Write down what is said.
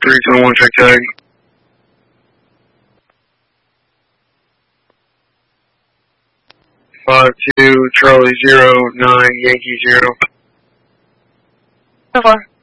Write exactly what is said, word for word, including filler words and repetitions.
three two one, check tag. five two, Charlie zero, nine, Yankee zero. So far.